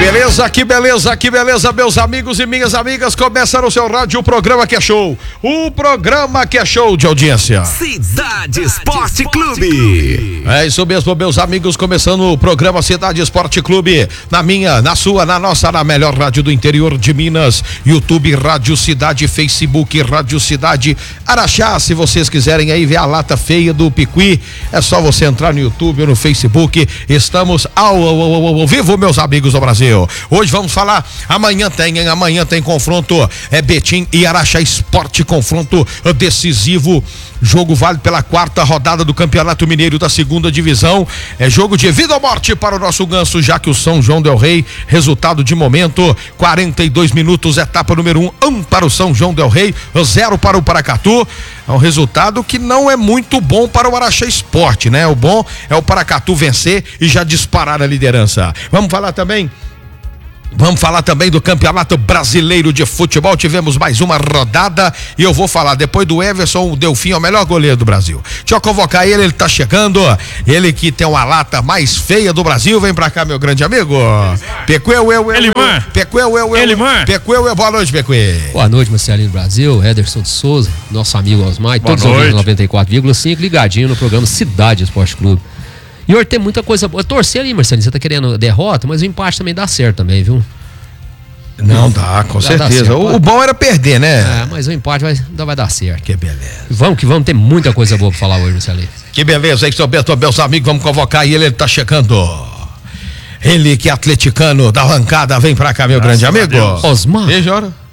Que beleza, meus amigos e minhas amigas. Começa no seu rádio o programa que é show. O programa que é show de audiência. Cidade Esporte Clube. É isso mesmo, meus amigos. Começando o programa Cidade Esporte Clube. Na minha, na sua, na nossa, na melhor rádio do interior de Minas. YouTube, Rádio Cidade, Facebook, Rádio Cidade Araxá. Se vocês quiserem aí ver a lata feia do Piqui, é só você entrar no YouTube ou no Facebook. Estamos ao vivo, meus amigos do Brasil. Hoje vamos falar, amanhã tem confronto, Betim e Araxá Esporte, confronto decisivo, jogo válido pela 4ª rodada do Campeonato Mineiro da 2ª Divisão, é jogo de vida ou morte para o nosso ganso, já que o São João del Rei, resultado de momento, 42 minutos, etapa número 1 para o São João del Rei, 0 para o Paracatu, é um resultado que não é muito bom para o Araxá Esporte, né? O bom é o Paracatu vencer e já disparar a liderança. Vamos falar também do Campeonato Brasileiro de Futebol. Tivemos mais uma rodada e eu vou falar depois do Everson. O Delfim é o melhor goleiro do Brasil. Deixa eu convocar ele tá chegando. Ele que tem uma lata mais feia do Brasil. Vem pra cá, meu grande amigo. Pecueu, boa noite, Pecueu. Boa noite, Marcelinho do Brasil, Ederson de Souza, nosso amigo Osmar, todos os ouvintes 94,5 ligadinho no programa Cidade Esporte Clube. E hoje tem muita coisa boa. Torcer ali, Marcelinho, você tá querendo derrota, mas o empate também dá certo também, viu? Não dá, com certeza. O bom era perder, né? É, mas o empate vai dar certo. Que beleza. Vamos, tem muita coisa boa pra falar hoje, Marcelinho. Que beleza, aí, meus amigos, vamos convocar ele tá chegando. Ele que é atleticano da arrancada, vem pra cá, meu grande amigo. Osmar. E,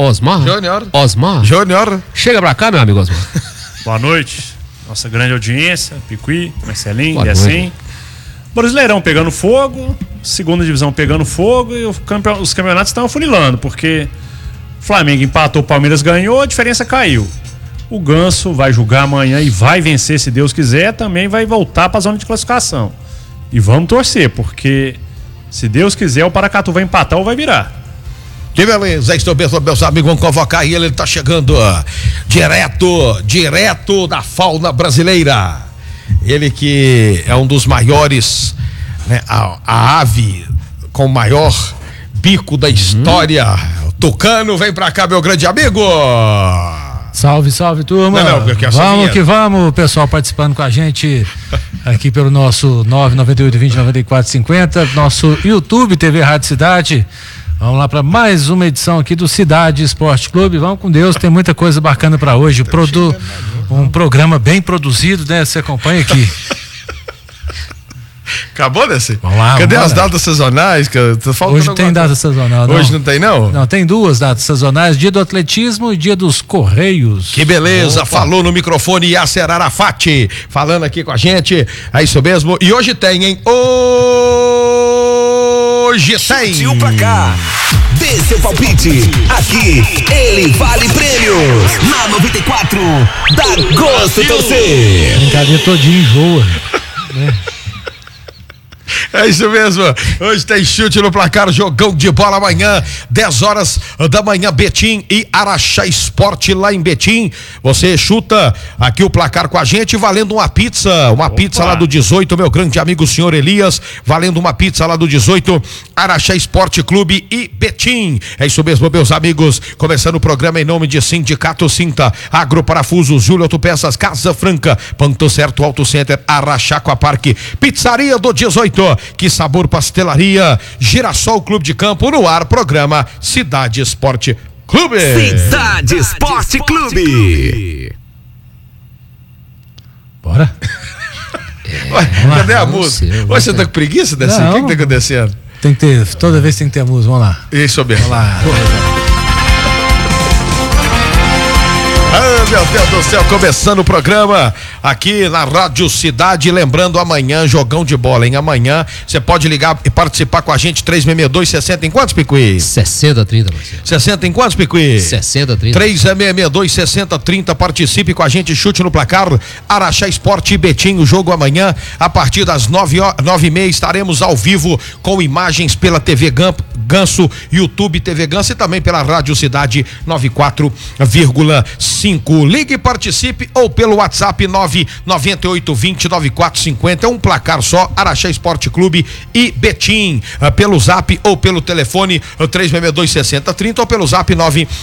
Júnior. Chega pra cá, meu amigo Osmar. Boa noite, nossa grande audiência, Piqui, Marcelinho, Boa e assim. noite. Brasileirão pegando fogo, 2ª Divisão pegando fogo e os campeonatos estão afunilando, porque o Flamengo empatou, o Palmeiras ganhou, a diferença caiu. O Ganso vai jogar amanhã e vai vencer, se Deus quiser, também vai voltar para a zona de classificação. E vamos torcer, porque se Deus quiser, o Paracatu vai empatar ou vai virar. Que beleza, meus amigos, vamos convocar ele tá chegando direto da fauna brasileira. Ele que é um dos maiores, né, a ave com o maior bico da história. O Tucano, vem pra cá, meu grande amigo. Salve, turma. Vamos que vamos, pessoal participando com a gente aqui pelo nosso 998209450, nosso YouTube, TV Rádio Cidade. Vamos lá para mais uma edição aqui do Cidade Esporte Clube. Vamos com Deus, tem muita coisa bacana para hoje. Um programa bem produzido, né? Você acompanha aqui. Acabou desse? Vamos lá. Cadê as datas sazonais? Hoje tem data sazonal, não? Hoje não tem, não? Não, tem 2 datas sazonais: dia do atletismo e dia dos Correios. Que beleza, opa. Falou no microfone Yasser Arafat, falando aqui com a gente, é isso mesmo. E hoje tem, hein? Hoje tem. Chute o placar. Dê seu palpite. Aqui, ele vale prêmios. Na 94, dá gosto de torcer. Brincadeira todinho enjoa, né? É isso mesmo, hoje tem chute no placar, jogão de bola amanhã, 10 horas da manhã, Betim e Araxá Esporte lá em Betim. Você chuta aqui o placar com a gente, valendo uma pizza lá do 18, meu grande amigo senhor Elias, valendo uma pizza lá do 18, Araxá Esporte Clube e Betim. É isso mesmo, meus amigos, começando o programa em nome de Sindicato Cinta, Agroparafusos, Júlio Autopeças, Casa Franca, Ponto Certo, Auto Center, Araxá Aquaparque, Pizzaria do 18, Que Sabor Pastelaria, Girassol Clube de Campo, no ar, programa Cidade Esporte Clube. Cidade Esporte Clube. Bora. Ué, cadê a música? Ué, você tá com preguiça dessa? O que tá acontecendo? Tem que ter, toda vez tem que ter a música, vamos lá. Isso mesmo. Vamos lá. Ah, meu Deus do céu, começando o programa aqui na Rádio Cidade, lembrando amanhã, jogão de bola, hein? Amanhã você pode ligar e participar com a gente, 3662-60 em quantos, Piqui? 60-30, Marcelo. 60 em quantos, Piqui? 60-30. 3662-6030, participe com a gente, chute no placar, Araxá Esporte e Betim, o jogo amanhã, a partir das 9h30, estaremos ao vivo com imagens pela TV Ganso, YouTube TV Ganso e também pela Rádio Cidade 94,5. Ligue e participe ou pelo WhatsApp 9 998209450. É um placar só, Araxá Esporte Clube e Betim. Pelo zap ou pelo telefone 362-6030 ou pelo zap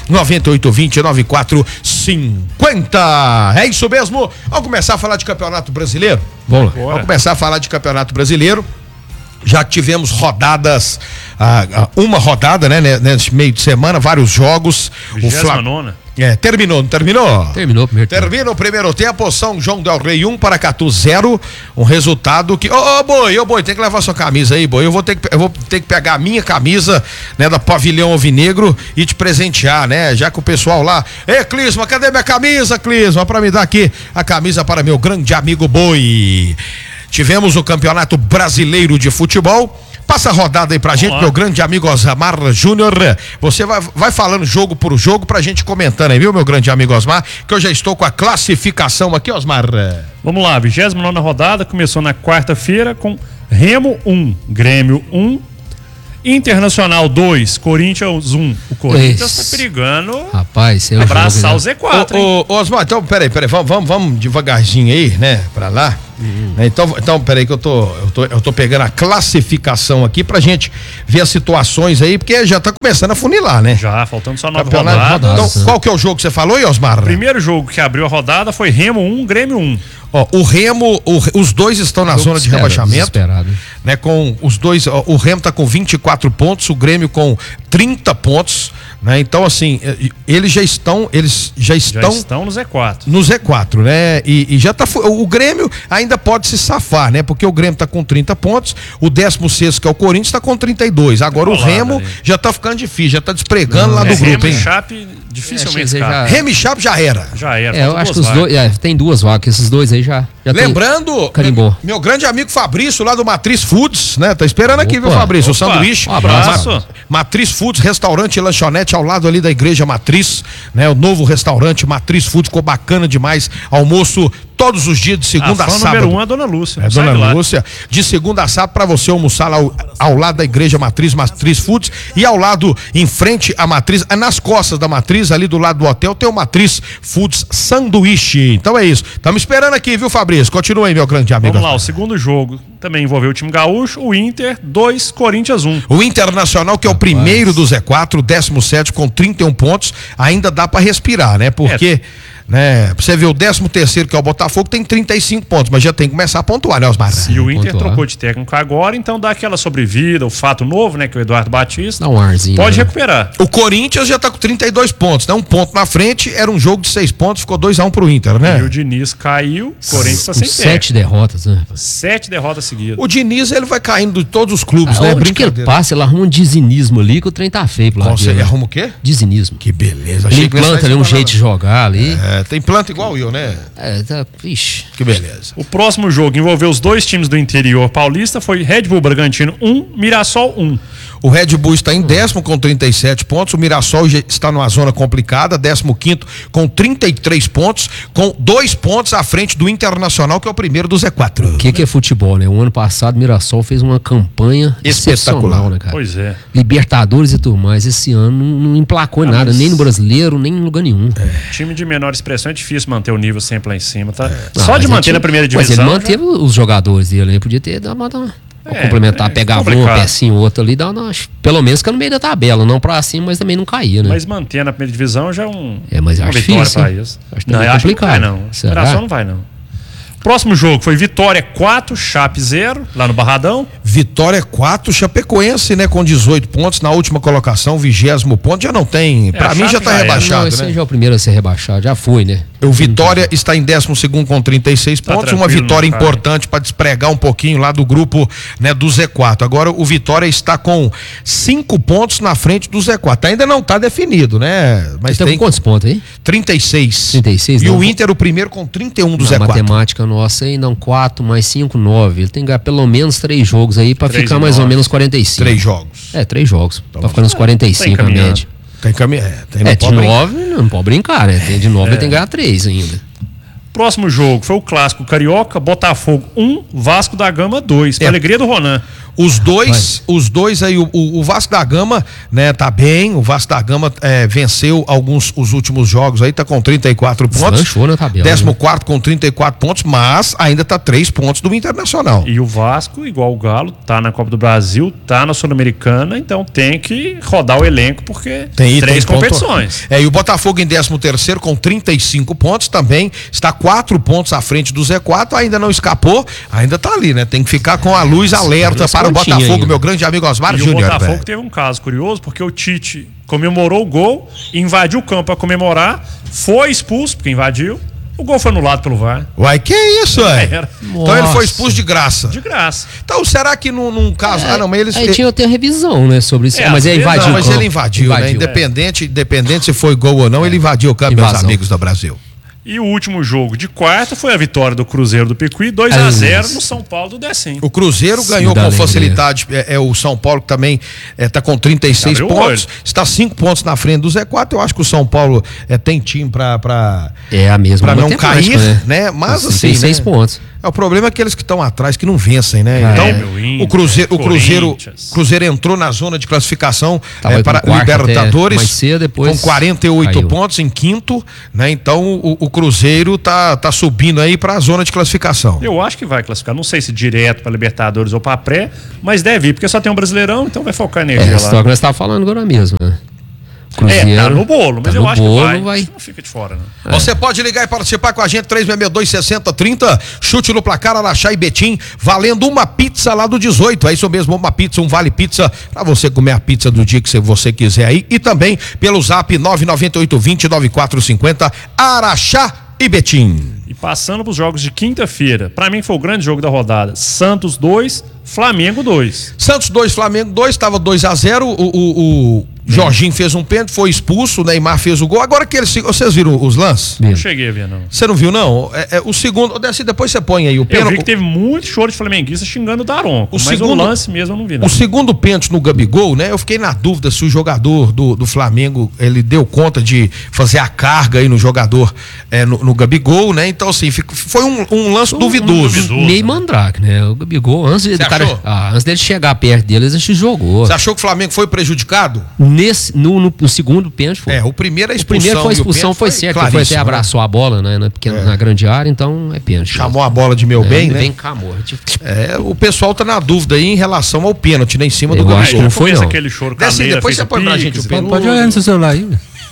998209450. É isso mesmo. Vamos começar a falar de Campeonato Brasileiro? Vamos começar a falar de Campeonato Brasileiro. Já tivemos rodadas, uma rodada, né, nesse meio de semana, vários jogos. 29ª. Terminou, não terminou? Terminou o primeiro tempo. Termina o primeiro tempo, São João del Rei 1, Paracatu 0. Um resultado que. Ô, Boi, tem que levar sua camisa aí, Boi. Eu vou ter que pegar a minha camisa, né, da Pavilhão Alvinegro e te presentear, né? Já que o pessoal lá. Clisma, cadê minha camisa, Clisma? Pra me dar aqui a camisa para meu grande amigo Boi. Tivemos o Campeonato Brasileiro de Futebol. Passa a rodada aí pra gente, meu grande amigo Osmar Júnior. Você vai falando jogo por jogo pra gente comentando aí, viu, meu grande amigo Osmar? Que eu já estou com a classificação aqui, Osmar. Vamos lá, 29ª rodada, começou na quarta-feira com Remo 1, Grêmio 1, Internacional 2, Corinthians 1. O Corinthians tá perigando. Rapaz, abraçar o Z4. Ô, Osmar, então, peraí, vamos devagarzinho aí, né, pra lá. Então, peraí que eu tô pegando a classificação aqui pra gente ver as situações aí, porque já tá começando a funilar, né? Já, faltando só 9 rodadas. Então, qual que é o jogo que você falou aí, Osmar? O primeiro jogo que abriu a rodada foi Remo 1, Grêmio 1. O Remo, os dois estão na zona de rebaixamento, né? Com os dois, o Remo tá com 24 pontos, o Grêmio com 30 pontos, né? Então, assim, eles já estão no Z4. No Z4, né? E já tá, o Grêmio ainda pode se safar, né? Porque o Grêmio tá com 30 pontos, o 16º, que é o Corinthians, tá com 32. Agora o Remo ali já tá ficando difícil, já tá despregando lá do grupo, hein? Remo e Chape, dificilmente. Remo e Chape já era. Eu acho que os dois, tem duas vagas, esses dois aí já lembrando, carimbou. Meu grande amigo Fabrício, lá do Matriz Foods, né? Tá esperando aqui, viu, Fabrício? O sanduíche. Um abraço. Matriz Foods, restaurante e lanchonete ao lado ali da Igreja Matriz, né? O novo restaurante Matriz Foods, ficou bacana demais. Almoço todos os dias, de segunda a sábado. Número 1 é a Dona Lúcia. Dona Lúcia. De segunda a sábado, pra você almoçar lá ao lado da Igreja Matriz Foods, e ao lado, em frente à Matriz, nas costas da Matriz, ali do lado do hotel, tem o Matriz Foods Sanduíche. Então é isso. Estamos esperando aqui, viu, Fabrício? Continua aí, meu grande amigo. Vamos lá, o segundo jogo também envolveu o time gaúcho, o Inter 2, Corinthians 1. O Internacional, que é o primeiro do Z4, 17º com 31 pontos, ainda dá pra respirar, né? Porque... né? Você vê o 13º, que é o Botafogo, tem 35 pontos, mas já tem que começar a pontuar, né, Osmar? E o Inter trocou de técnico agora, então dá aquela sobrevida, o fato novo, né, que é o Eduardo Batista. Dá um arzinho. Pode recuperar. O Corinthians já tá com 32 pontos, né? Um ponto na frente, era um jogo de 6 pontos, ficou 2-1 pro Inter, né? E o Diniz caiu, o Corinthians tá sem pé. 7 derrotas, né? 7 derrotas seguidas. O Diniz, ele vai caindo de todos os clubes, né? Onde que ele passa, ele arruma um dizinismo ali, que o trem tá feio pro lado dele. Ele arruma o quê? Dizinismo. Que beleza. Ele planta ali um jeito de jogar ali. Tem planta igual eu, né? Ixi. Que beleza. O próximo jogo envolveu os dois times do interior paulista, foi Red Bull Bragantino 1, Mirassol 1. O Red Bull está em 10º com 37 pontos, o Mirassol já está numa zona complicada, 15º com 33 pontos, com 2 pontos à frente do Internacional, que é o primeiro do Z4. O que é futebol, né? O ano passado o Mirassol fez uma campanha espetacular, né, cara? Pois é. Libertadores e tudo mais, esse ano não emplacou nada, nem no Brasileiro, nem em lugar nenhum. Time de menor expressão é difícil manter o nível sempre lá em cima, tá? Só de manter na primeira divisão. Mas ele manteve os jogadores dele, ele podia ter dado uma complementar, pegar um pecinho, outro ali, pelo menos ficar no meio da tabela, não pra cima, mas também não caía, né? Mas manter na primeira divisão já é mas uma acho vitória difícil, pra isso. Acho que é complicado. Não vai não. Próximo jogo foi Vitória 4, Chape 0, lá no Barradão. Vitória 4, Chapecoense, né, com 18 pontos, na última colocação, 20º ponto, já não tem, pra mim já tá rebaixado, esse né? já é o primeiro a ser rebaixado, já foi, né? O Vitória está em 12º com 36 pontos, uma vitória importante para despregar um pouquinho lá do grupo, né, do Z4. Agora o Vitória está com 5 pontos na frente do Z4. Ainda não está definido, né? Mas tem quantos pontos aí? 36. 36. E o Inter o primeiro com 31 do Z4. Matemática nossa aí, não 4 mais 5, 9. Ele tem que ganhar pelo menos 3 jogos aí para ficar mais ou menos 45. 3 jogos. 3 jogos. Para ficar nos 45 a média. Tem caminho. De 9 não pode brincar, né? De 9 ele tem que ganhar 3 ainda. Próximo jogo foi o clássico carioca, Botafogo 1, Vasco da Gama 2, pra alegria do Ronan. Os dois aí, o Vasco da Gama, né, tá bem. O Vasco da Gama venceu os últimos jogos aí, tá com 34 pontos. Deslanchou na tabela. 14º com 34 pontos, mas ainda tá 3 pontos do Internacional. E o Vasco, igual o Galo, tá na Copa do Brasil, tá na Sul-Americana, então tem que rodar o elenco, porque tem 3 competições. E o Botafogo em 13º com 35 pontos também, está 4 pontos à frente do Z4, ainda não escapou, ainda tá ali, né? Tem que ficar com a luz alerta para o Botafogo, ainda. Meu grande amigo Osmar Júnior. O Botafogo teve um caso curioso, porque o Tite comemorou o gol, invadiu o campo para comemorar, foi expulso, porque invadiu, o gol foi anulado pelo VAR. Uai, que isso, ué? Então ele foi expulso de graça. De graça. Então será que num caso... mas eles... Aí tinha que ter revisão, né, sobre isso. Mas ele invadiu. Não, mas ele invadiu, né? Independente se foi gol ou não, ele invadiu o campo, meus amigos do Brasil. E o último jogo de quarta foi a vitória do Cruzeiro do Picuí, 2-0 no São Paulo do Decim. O Cruzeiro ganhou com facilidade. O São Paulo que também está com 36 pontos. Está 5 pontos na frente do Z4. Eu acho que o São Paulo tem time para a mesma para não cair, né? Mas assim, 36 pontos. O problema é aqueles que estão atrás que não vencem, né? Então, o Cruzeiro entrou na zona de classificação para Libertadores com 48 pontos em quinto, né? Então o Cruzeiro tá subindo aí para a zona de classificação. Eu acho que vai classificar, não sei se direto para Libertadores ou para pré, mas deve ir, porque só tem um Brasileirão, então vai focar energia lá. É que nós estávamos falando agora mesmo, né? Cruzeiro, tá no bolo, mas eu acho que vai. Não fica de fora, não. Você pode ligar e participar com a gente, 3662-6030, chute no placar, Araxá e Betim, valendo uma pizza lá do 18, é isso mesmo, uma pizza, um vale pizza, pra você comer a pizza do dia que você quiser aí, e também pelo zap 998209450, Araxá e Betim. E passando pros jogos de quinta-feira, pra mim foi o grande jogo da rodada, Santos 2, Flamengo 2. Santos 2, Flamengo 2, tava 2-0, o Jorginho fez um pênalti, foi expulso, o Neymar fez o gol. Agora que vocês viram os lances? Não cheguei a ver, não. Você não viu, não? O segundo, depois você põe aí o pênalti. Eu vi que teve muito choro de flamenguista xingando o Daronco, mas o lance mesmo eu não vi, não. O segundo pênalti no Gabigol, né? Eu fiquei na dúvida se o jogador do Flamengo, ele deu conta de fazer a carga aí no jogador, no Gabigol, né? Então, assim, foi um lance duvidoso. Meio mandrake, né? O Gabigol, antes dele chegar perto dele, ele se jogou. Você achou que o Flamengo foi prejudicado? No segundo pênalti foi. O primeiro foi a expulsão, foi certo. Ele foi até abraçou a bola, né, na grande área, então é pênalti. Chamou a bola de meu bem, né? Vem cá, amor. O pessoal tá na dúvida aí em relação ao pênalti, né? Em cima do Gabigol. Não foi, não. Aquele choro depois você põe pra gente o pênalti. Pode olhar no seu celular aí.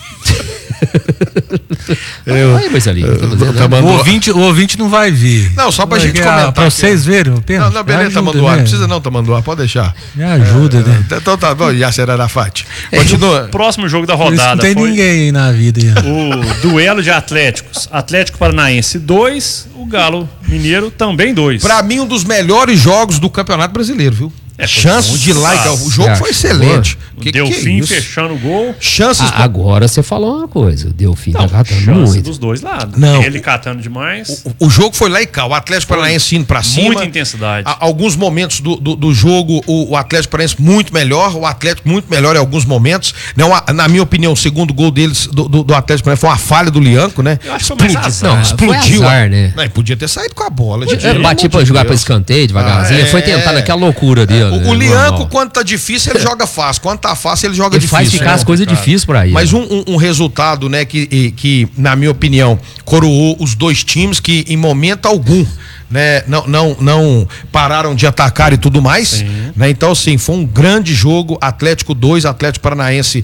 O ouvinte não vai vir. Não, só pra gente comentar. Pra vocês verem o pênalti. Não, beleza, Tamanduá. Não precisa não, Tamanduá. Pode deixar. Me ajuda, né? Então tá bom, Yasser Arafat. Continua. O próximo jogo da rodada. Não tem ninguém aí na vida. O duelo de Atléticos. Atlético Paranaense 2, o Galo Mineiro também 2. Pra mim, um dos melhores jogos do Campeonato Brasileiro, viu? Chance de lá, o jogo foi excelente. O Delfim fechando o gol. Chances. Agora você falou uma coisa, o Delfim tá catando muito. Dos dois lados. Não. Ele catando demais. O jogo foi lá e cá, o Atlético Paranaense indo pra cima. Muita intensidade. Alguns momentos do jogo, o Atlético Paranaense muito melhor, o Atlético muito melhor em alguns momentos. Não, na minha opinião, o segundo gol deles, do Atlético Paranaense, foi uma falha do Lianco, né? Eu acho que foi mais azar. Não, explodiu. Azar, né? Não, podia ter saído com a bola. Bati pra jogar pra escanteio devagarzinho, foi tentar naquela loucura dele. O Lianco, quando tá difícil, ele joga fácil. Quando tá fácil, ele joga difícil. Faz ficar as coisas difíceis pra ele. Mas um resultado, né, que, na minha opinião, coroou os dois times que, em momento algum, né, não pararam de atacar e tudo mais, né? Então, assim, foi um grande jogo. Atlético 2, Atlético Paranaense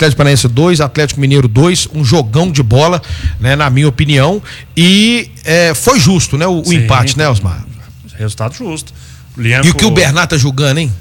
2, Atlético Mineiro 2, um jogão de bola, né, na minha opinião, e foi justo, né, o empate, né, Osmar? Resultado justo. E o que o Bernat tá julgando, hein?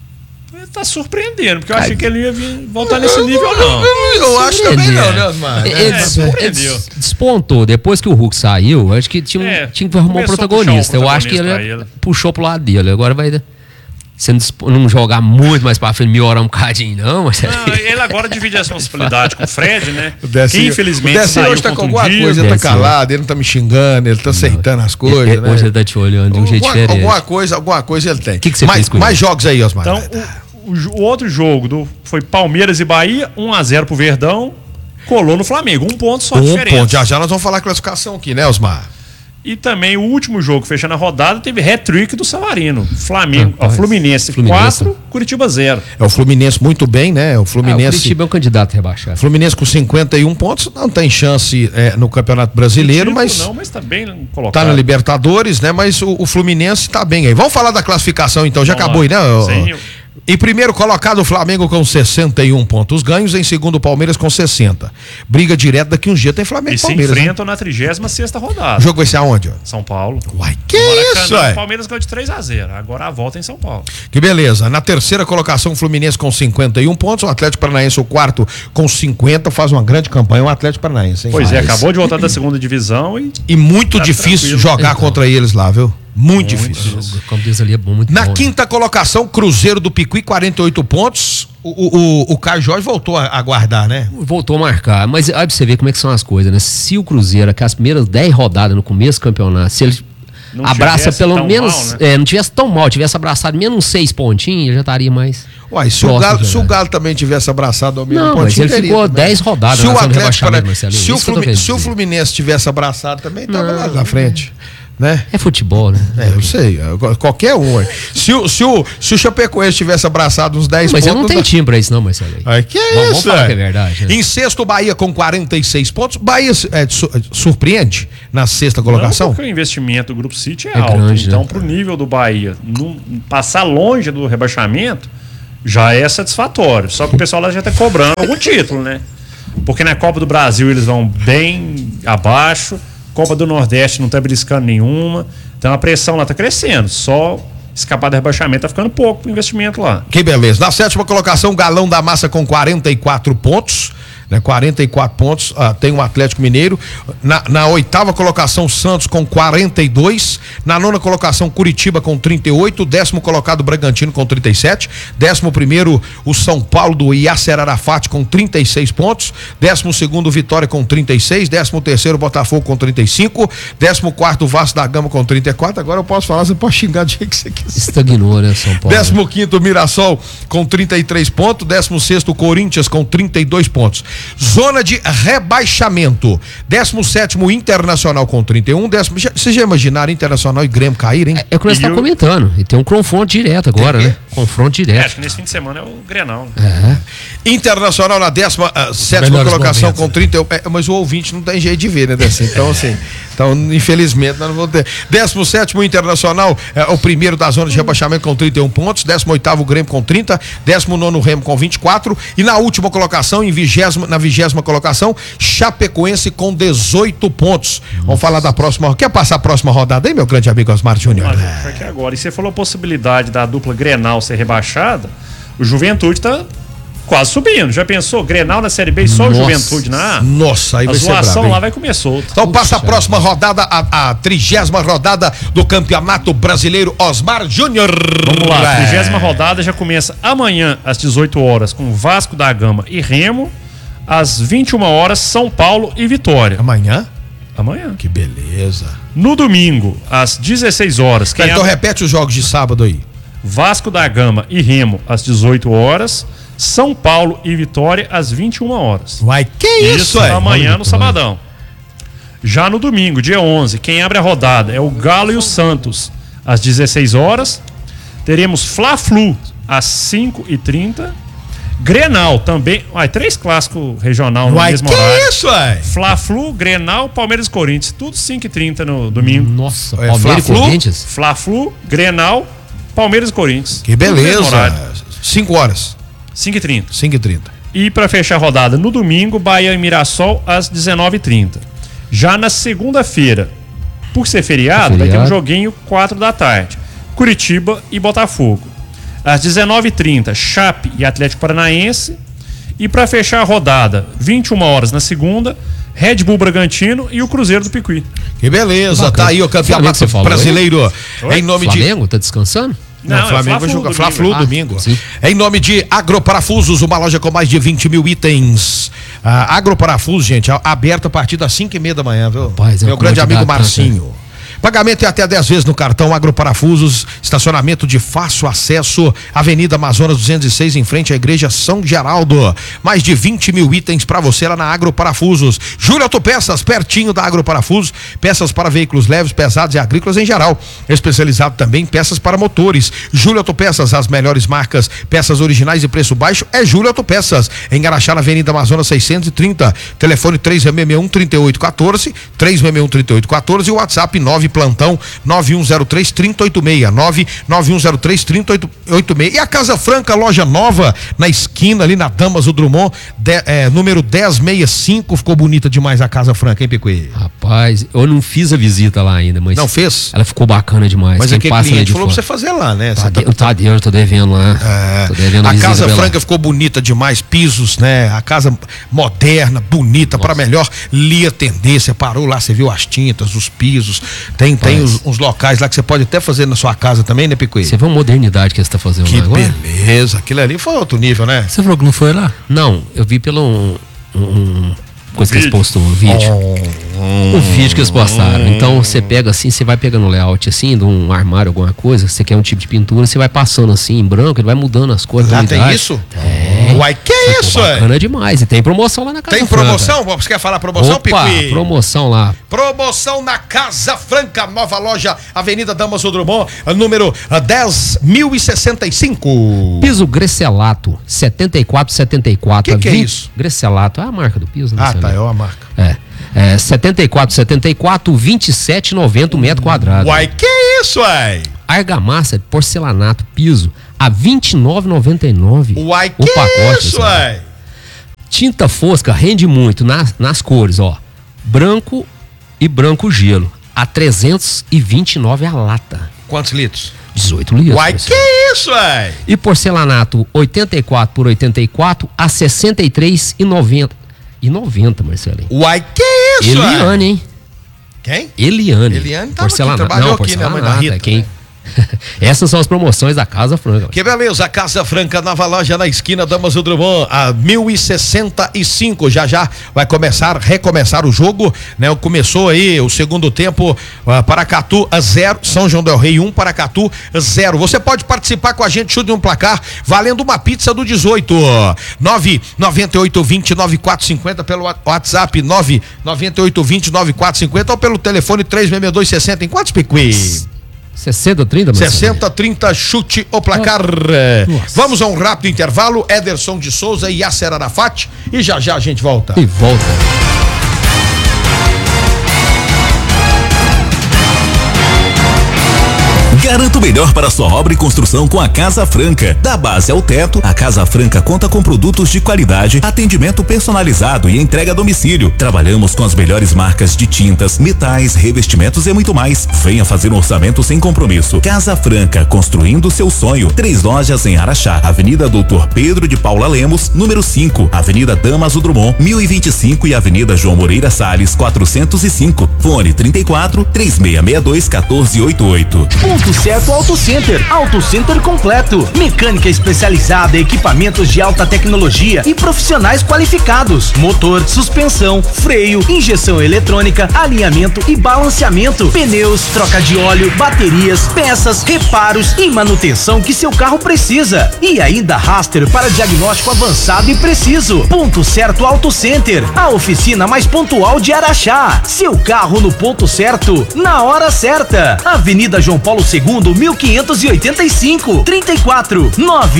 Tá surpreendendo, porque eu achei que ele ia voltar nesse nível, não. Eu acho também não, né, Osmar? Ele despontou. Depois que o Hulk saiu, acho que tinha que arrumar um protagonista. Eu acho que ele puxou pro lado dele. Agora vai... Se não jogar muito mais pra frente, melhorar um bocadinho, não. Mas... ele agora divide a responsabilidade com o Fred, né? Que infelizmente saiu hoje tá com alguma coisa, ele tá calado, ele não tá me xingando, ele tá aceitando as coisas, né? Hoje ele tá te olhando de um jeito diferente. Alguma coisa ele tem. O que você fez com ele? Mais jogos aí, Osmar. Então, o outro jogo foi Palmeiras e Bahia, 1-0 pro Verdão, colou no Flamengo, 1 ponto só de diferença. 1 ponto, já nós vamos falar a classificação aqui, né, Osmar? E também o último jogo, fechando a rodada, teve hat-trick do Savarino. Fluminense 4, Curitiba 0. O Fluminense muito bem, né? O Fluminense. O Curitiba é um candidato rebaixado. Fluminense com 51 pontos, não tem chance no Campeonato Brasileiro, mas tá bem colocado. Tá na Libertadores, né? Mas o Fluminense tá bem aí. Vamos falar da classificação então, já acabou aí, né? Sim. Em primeiro colocado o Flamengo com 61 pontos ganhos, em segundo o Palmeiras com 60. Briga direta, daqui uns dias tem Flamengo e Palmeiras. E se enfrentam, né? Na 36ª rodada. O jogo vai ser aonde? São Paulo. Uai, que isso, O Palmeiras ganhou de 3-0. Agora a volta em São Paulo. Que beleza. Na terceira colocação o Fluminense com 51 pontos, o Atlético Paranaense o quarto com 50, faz uma grande campanha o Atlético Paranaense, hein? Pois acabou de voltar da segunda divisão e muito tá difícil jogar contra eles lá, viu? Muito difícil. O campo deles ali é bom, muito Na bom, quinta colocação, Cruzeiro do Picuí, 48 pontos. O Caio Jorge voltou a guardar, né? Voltou a marcar. Mas aí pra você ver como é que são as coisas, né? Se o Cruzeiro, que as primeiras 10 rodadas no começo do campeonato, se ele não abraça pelo menos. mal, né? Não tivesse tão mal, tivesse abraçado menos 6 pontinhos, já estaria mais. Uai, se o Galo também tivesse abraçado ao mesmo pontinho. Mas ele ficou 10 rodadas na zona de rebaixamento, se o Fluminense tivesse abraçado também, estava lá na frente. Né? É futebol, né? Eu sei, qualquer um. Se o Chapecoense tivesse abraçado uns 10 pontos... Mas eu não tenho time pra isso não, Marcelo. Que é isso? Vamos falar que é verdade. Né? Em sexto, Bahia com 46 pontos. Bahia surpreende na sexta colocação? Não, porque o investimento do Grupo City é alto. Grande, então, pro nível do Bahia passar longe do rebaixamento já é satisfatório. Só que o pessoal lá já tá cobrando algum título, né? Porque na Copa do Brasil eles vão bem abaixo. Copa do Nordeste não tá beliscando nenhuma. Então a pressão lá tá crescendo. Só escapar do rebaixamento tá ficando pouco pro investimento lá. Que beleza. Na sétima colocação, Galão da Massa com 44 pontos. Né, 44 pontos, tem o Atlético Mineiro. Na oitava colocação, Santos com 42. Na nona colocação, Curitiba com 38. Décimo colocado, Bragantino com 37. 11º, o São Paulo do Yasser Arafat com 36 pontos. 12º, Vitória com 36. 13º, Botafogo com 35. 14º, Vasco da Gama com 34. Agora eu posso falar, você pode xingar do jeito que você quiser. Estagnou, né, São Paulo? 15º, Mirassol com 33 pontos. 16º, Corinthians com 32 pontos. Zona de rebaixamento. 17º, Internacional com 31. Vocês já imaginaram Internacional e Grêmio caírem? É o que nós estamos comentando. E tem um confronto direto agora, né? Confronto direto. Acho que nesse fim de semana é o Grenal. Né? Internacional na 17ª colocação com 31. Mas o ouvinte não tem jeito de ver, né, Dessa? Então, assim. Então, infelizmente, nós não vamos ter. 17º, Internacional, o primeiro da zona de rebaixamento com 31 pontos. 18º, Grêmio com 30. 19º, Remo com 24. E na última colocação, na 20ª colocação, Chapecoense com 18 pontos. Nossa. Vamos falar da próxima. Quer passar a próxima rodada aí, meu grande amigo Osmar Júnior? Aqui agora. E você falou a possibilidade da dupla Grenal ser rebaixada. O Juventude tá quase subindo. Já pensou? Grenal na Série B e só o Juventude na A? Nossa, aí vai ser brabo. A zoação lá vai comer solto. Então passa a próxima rodada, a 30ª rodada do Campeonato Brasileiro, Osmar Júnior. Vamos lá, a 30ª rodada já começa amanhã às 18 horas com Vasco da Gama e Remo. Às 21 horas, São Paulo e Vitória. Amanhã? Amanhã. Que beleza. No domingo, às 16 horas. Então repete os jogos de sábado aí. Vasco da Gama e Remo às 18 horas. São Paulo e Vitória às 21 horas. Uai, que isso aí? Amanhã no sabadão. Já no domingo, dia 11, quem abre a rodada é o Galo e o Santos às 16 horas. Teremos Fla-Flu às 5h30. Grenal também. 3 clássicos regional no mesmo horário. Que isso, ué? Fla-Flu, Grenal, Palmeiras e Corinthians. Tudo 5h30 no domingo. Nossa, Palmeiras e Corinthians? Fla-Flu, Grenal, Palmeiras e Corinthians. Que beleza. 5 horas. 5h30. 5h30. E para fechar a rodada, no domingo, Bahia e Mirassol às 19h30. Já na segunda-feira, por ser feriado, vai ter um joguinho 4 da tarde. Curitiba e Botafogo. Às 19h30, Chape e Atlético Paranaense. E para fechar a rodada, 21 horas na segunda, Red Bull Bragantino e o Cruzeiro do Picuí. Que beleza, tá aí o Campeonato Brasileiro. Em nome de Flamengo, tá descansando? Não, Flamengo vai jogar Fla-Flu domingo. Em nome de Agroparafusos, uma loja com mais de 20 mil itens. Agroparafusos, gente, aberta a partir das 5h30 da manhã, viu? Rapaz, meu grande amigo Marcinho. Pagamento é até 10 vezes no cartão. Agroparafusos, estacionamento de fácil acesso, Avenida Amazonas 206, em frente à Igreja São Geraldo. Mais de 20 mil itens para você lá na Agroparafusos. Júlio Autopeças, pertinho da Agroparafusos, peças para veículos leves, pesados e agrícolas em geral. Especializado também em peças para motores. Júlio Autopeças, as melhores marcas, peças originais e preço baixo é Júlio Autopeças. Em Araxá, na Avenida Amazonas 630, telefone 3661-3814, 3661-3814 e o WhatsApp 9 plantão 9103-3086, 99103-3086. E a Casa Franca, loja nova, na esquina ali na Damaso Drummond, número 1065, ficou bonita demais a Casa Franca, hein, Picuí? Rapaz, eu não fiz a visita lá ainda, mas... Não fez? Ela ficou bacana demais. Mas aquele cliente falou pra você fazer lá, né? Eu tô devendo lá. Tô devendo a Casa Franca ficou bonita demais, pisos, né? A casa moderna, bonita, para melhor lhe atender. Você parou lá, você viu as tintas, os pisos. Tem uns locais lá que você pode até fazer na sua casa também, né, Picuí? Você viu a modernidade que você tá fazendo lá agora? Que beleza, aquilo ali foi outro nível, né? Você falou que não foi lá? Não, eu vi pelo coisa que eles postou, um vídeo. Um vídeo que eles postaram. Então você pega assim, você vai pegando o layout assim, de um armário, alguma coisa, você quer um tipo de pintura, você vai passando assim em branco, ele vai mudando as cores. Lá tem isso? Tem. Uai, que é isso, é? Bacana demais. E tem promoção lá na Casa Franca. Tem promoção? Você quer falar promoção, Opa, Picuí? promoção lá. Promoção na Casa Franca, nova loja, Avenida Damaso Drummond, número 10.065. Piso Grecelato, 7474. Que é isso? Grecelato, é a marca do piso, né? Ah, tá, é a marca. 7474, 27,90 metro quadrado. Uai, que isso, uai? Argamassa, porcelanato, piso, a 29,99. Uai, o que pacote, isso, uai? Tinta fosca rende muito nas cores, ó. Branco e branco gelo, a 329 a lata. Quantos litros? 18 litros. Uai, que isso, uai? E porcelanato 84 por 84 a 63,90. Marcelinho. Uai, que isso, Eliane, hein? Quem? Eliane. Eliane tava aqui, trabalhou aqui, né, mãe da Rita. Quem? Essas são as promoções da Casa Franca. Que beleza, a Casa Franca, nova loja na esquina Damaso Drummond, a 1065. Já vai recomeçar o jogo, né? Começou aí o segundo tempo, Paracatu 0, São João del Rei 1, Paracatu 0. Você pode participar com a gente, chute um placar, valendo uma pizza do 18. 998209450 pelo WhatsApp, 998209450 ou pelo telefone 366260. Em quantos, Picuí? 60-30, 60-30, chute o placar. Vamos a um rápido intervalo. Ederson de Souza e Yasser Arafat. E já a gente volta. E volta. Garanta o melhor para sua obra e construção com a Casa Franca. Da base ao teto, a Casa Franca conta com produtos de qualidade, atendimento personalizado e entrega a domicílio. Trabalhamos com as melhores marcas de tintas, metais, revestimentos e muito mais. Venha fazer um orçamento sem compromisso. Casa Franca, construindo seu sonho. 3 lojas em Araxá, Avenida Doutor Pedro de Paula Lemos, número 5, Avenida Damaso Drummond, 1025 e Avenida João Moreira Salles, 405. Fone 34 3662 1488. Ponto Certo Auto Center. Auto Center completo. Mecânica especializada, equipamentos de alta tecnologia e profissionais qualificados. Motor, suspensão, freio, injeção eletrônica, alinhamento e balanceamento. Pneus, troca de óleo, baterias, peças, reparos e manutenção que seu carro precisa. E ainda raster para diagnóstico avançado e preciso. Ponto Certo Auto Center. A oficina mais pontual de Araxá. Seu carro no ponto certo, na hora certa. Avenida João Paulo II, 1585, 34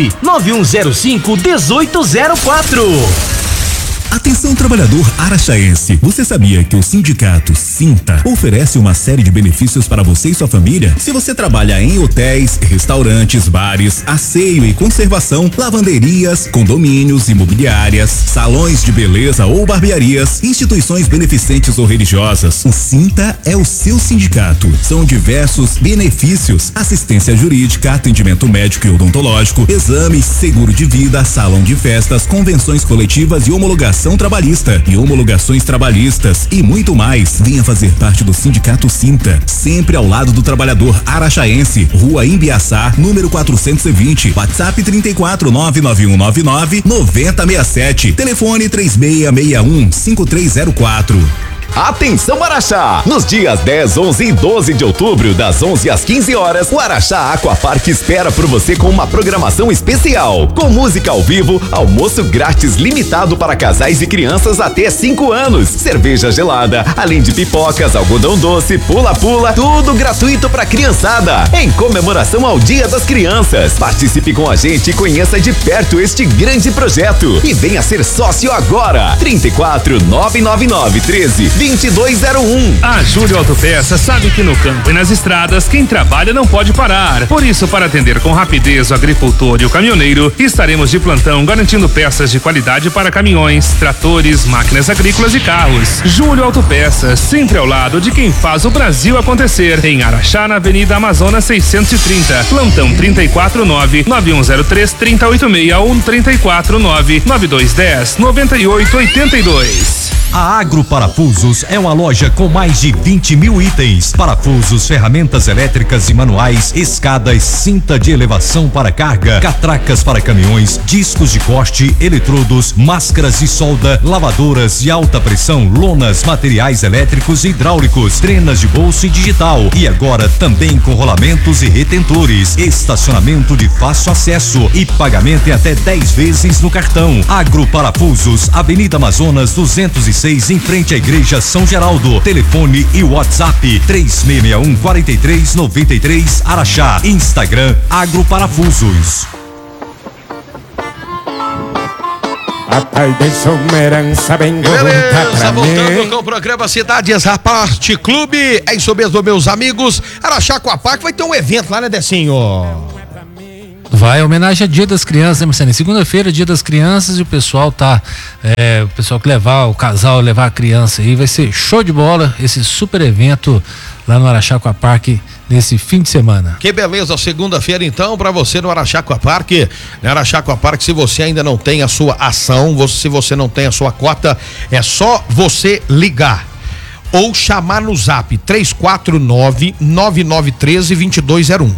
99105 1804. Atenção, trabalhador araxaense. Você sabia que o sindicato Sinta oferece uma série de benefícios para você e sua família? Se você trabalha em hotéis, restaurantes, bares, asseio e conservação, lavanderias, condomínios, imobiliárias, salões de beleza ou barbearias, instituições beneficentes ou religiosas, o Sinta é o seu sindicato. São diversos benefícios: assistência jurídica, atendimento médico e odontológico, exames, seguro de vida, salão de festas, convenções coletivas e homologação trabalhista e homologações trabalhistas e muito mais. Venha fazer parte do Sindicato Sinta, sempre ao lado do trabalhador araxaense. Rua Imbiaçá, número 420, WhatsApp 34 99199 9067, telefone 3661 5304. Atenção Araxá! Nos dias 10, 11 e 12 de outubro, das 11 às 15 horas, o Araxá Aquapark espera por você com uma programação especial. Com música ao vivo, almoço grátis limitado para casais e crianças até 5 anos, cerveja gelada, além de pipocas, algodão doce, pula-pula, tudo gratuito para criançada, em comemoração ao Dia das Crianças. Participe com a gente e conheça de perto este grande projeto e venha ser sócio agora. 34 999 13 2201. A Júlio Autopeças sabe que no campo e nas estradas quem trabalha não pode parar. Por isso, para atender com rapidez o agricultor e o caminhoneiro, estaremos de plantão garantindo peças de qualidade para caminhões, tratores, máquinas agrícolas e carros. Júlio Autopeças, sempre ao lado de quem faz o Brasil acontecer. Em Araxá, na Avenida Amazonas 630. Plantão 349-9103-3086 ou 349-9210-9882. A Agro Parafusos é uma loja com mais de 20 mil itens. Parafusos, ferramentas elétricas e manuais, escadas, cinta de elevação para carga, catracas para caminhões, discos de corte, eletrodos, máscaras de solda, lavadoras de alta pressão, lonas, materiais elétricos e hidráulicos, trenas de bolso e digital. E agora também com rolamentos e retentores, estacionamento de fácil acesso e pagamento em até 10 vezes no cartão. Agro Parafusos, Avenida Amazonas 206, em frente à Igreja São Geraldo. Telefone e WhatsApp 3661-4393 Araxá. Instagram Agro Parafusos. Beleza, voltando com o programa Cidades Aparte Clube. É isso mesmo, meus amigos. Araxá Aquapark vai ter um evento lá, né, Decinho? Vai, homenagem a Dia das Crianças, né, Marcelinho? Segunda-feira, Dia das Crianças, e o pessoal o pessoal que levar o casal, levar a criança aí, vai ser show de bola esse super evento lá no Araxá Aquapark nesse fim de semana. Que beleza, segunda-feira então pra você no Araxá Aquapark. No Araxá Aquapark, se você ainda não tem a sua ação, se você não tem a sua cota, é só você ligar ou chamar no zap 349-9913-2201.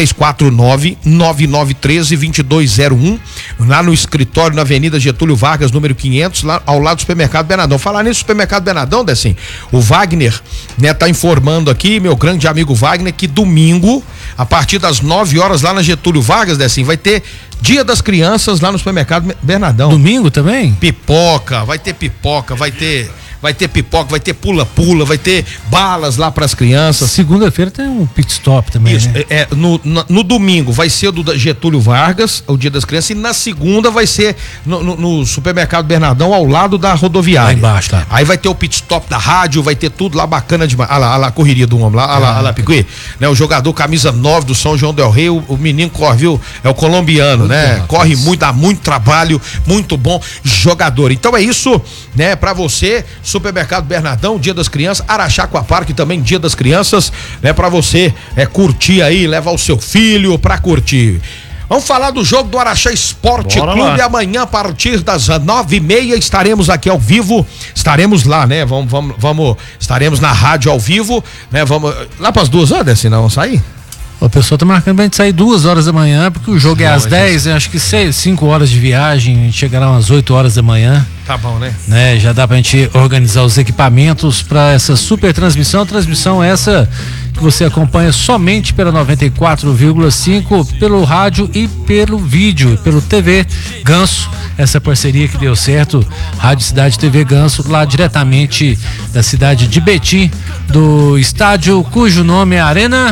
349-9913-2201, lá no escritório na Avenida Getúlio Vargas, número 500, lá ao lado do Supermercado Bernardão. Falar nisso, Supermercado Bernardão, Decim, o Wagner, né, tá informando aqui, meu grande amigo Wagner, que domingo, a partir das 9 horas, lá na Getúlio Vargas, Decim, vai ter Dia das Crianças lá no Supermercado Bernardão. Domingo também? Pipoca, vai ter pipoca, vai ter pula-pula, vai ter balas lá pras crianças. Segunda-feira tem um pit stop também. Isso, né? No domingo vai ser o do Getúlio Vargas, o Dia das Crianças, e na segunda vai ser no Supermercado Bernardão, ao lado da rodoviária. Lá embaixo, tá? Aí vai ter o pit stop da rádio, vai ter tudo lá bacana demais. Olha lá a correria do homem, olha lá, Picuí. Né, o jogador camisa 9 do São João del Rei, o menino corre, viu? É o colombiano, muito, né? Corre muito, dá muito trabalho, muito bom jogador. Então é isso, né? Pra você, Supermercado Bernardão, Dia das Crianças, Araxá Aquapark também, Dia das Crianças, né? Pra você curtir aí, levar o seu filho pra curtir. Vamos falar do jogo do Araxá Esporte Clube. Amanhã, a partir das 9h30, estaremos aqui ao vivo. Estaremos lá, né? Estaremos na rádio ao vivo, né? Vamos lá pras 2 horas, senão vamos sair? O pessoal tá marcando pra gente sair 2 horas da manhã, porque o jogo é às 10, acho que 5 horas de viagem, a gente chegará umas 8 horas da manhã. Tá bom, né? Já dá pra gente organizar os equipamentos pra essa super transmissão. Transmissão essa que você acompanha somente pela 94,5, pelo rádio e pelo vídeo, pelo TV Ganso. Essa parceria que deu certo, Rádio Cidade TV Ganso, lá diretamente da cidade de Betim, do estádio cujo nome é Arena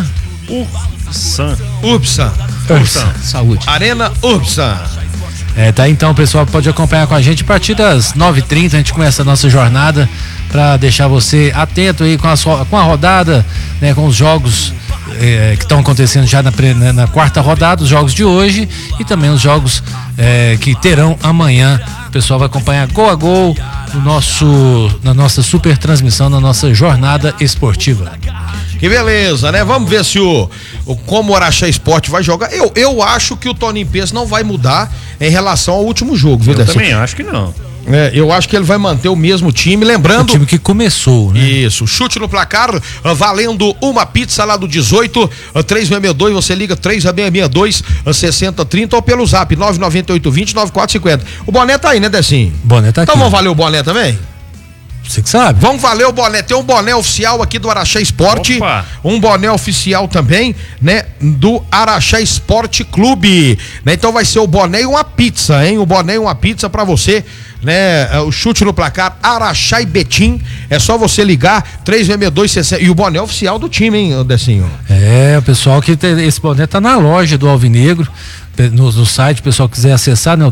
Urbsan. Saúde. Arena Urbsan. Tá, então o pessoal pode acompanhar com a gente a partir das 9h30, a gente começa a nossa jornada para deixar você atento aí com a rodada, né, com os jogos que estão acontecendo já na quarta rodada, os jogos de hoje e também os jogos que terão amanhã. O pessoal vai acompanhar gol a gol na nossa super transmissão, na nossa jornada esportiva. Que beleza, né? Vamos ver se como o Araxá Esporte vai jogar. Eu acho que o Toninho Peço não vai mudar em relação ao último jogo, viu, Eu também acho que não. Eu acho que ele vai manter o mesmo time, lembrando... O time que começou, né? Isso, chute no placar, valendo uma pizza lá do 18, 3662, você liga 3662, 6030 ou pelo zap 99820-9450. O boné tá aí, né, Decinho? Boné tá aqui. Então vamos valer o boné também? Você que sabe. Vamos valer o boné. Tem um boné oficial aqui do Araxá Esporte. Opa. Um boné oficial também, né? Do Araxá Esporte Clube. Né? Então vai ser o boné e uma pizza, hein? O boné e uma pizza pra você, né? O chute no placar Araxá e Betim. É só você ligar 36260. E o boné oficial do time, hein, Decinho? É, o pessoal que tem esse boné tá na loja do Alvinegro. No site, o pessoal quiser acessar, né, o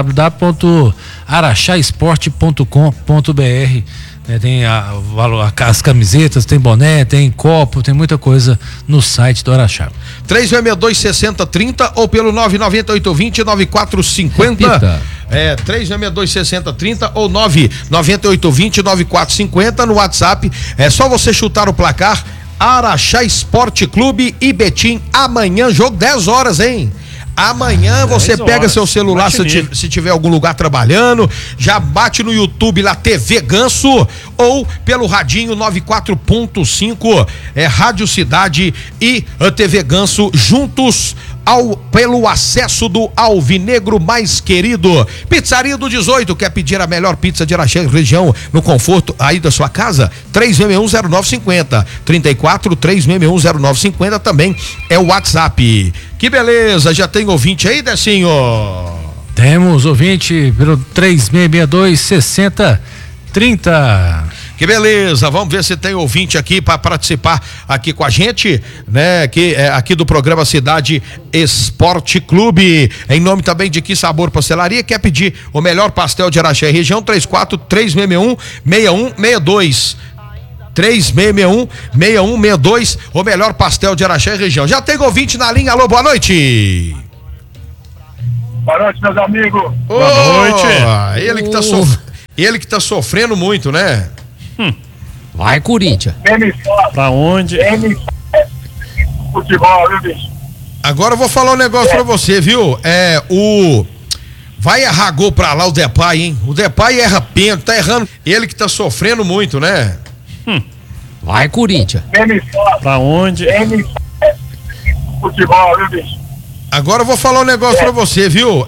www.araxaesporte.com.br. Tem as camisetas, tem boné, tem copo, tem muita coisa no site do Araxá. 362-6030 ou pelo 99820-9450. 362-6030 ou 99820-9450 no WhatsApp. É só você chutar o placar Araxá Esporte Clube e Betim. Amanhã, jogo 10 horas, hein? Amanhã você pega seu celular, se tiver algum lugar trabalhando, já bate no YouTube lá, TV Ganso, ou pelo radinho 94.5, Rádio Cidade e a TV Ganso juntos pelo acesso do Alvinegro mais querido. Pizzaria do 18, quer pedir a melhor pizza de Araxá região no conforto aí da sua casa? 3610950 34-3610950 também é o WhatsApp. Que beleza, já tem ouvinte aí, Decinho? Temos ouvinte pelo 3662-6030. Que beleza, vamos ver se tem ouvinte aqui para participar aqui com a gente, né? Aqui do programa Cidade Esporte Clube. Em nome também de Que Sabor Pastelaria, quer pedir o melhor pastel de Araxá e região? 34-361-6162. 3661-6162, o melhor pastel de Araxá e região. Já tem ouvinte na linha, alô, boa noite. Boa noite, meus amigos. Boa noite. Ele que tá sofrendo muito, né? Vai, Corinthians. Pra onde? Futebol, viu, bicho? Agora eu vou falar um negócio pra você, viu? Vai errar gol pra lá o Depay, hein? O Depay erra pênalti, tá errando. Ele que tá sofrendo muito, né? Vai, Corinthians. Pra onde? Futebol, viu, bicho? Agora eu vou falar um negócio pra você, viu?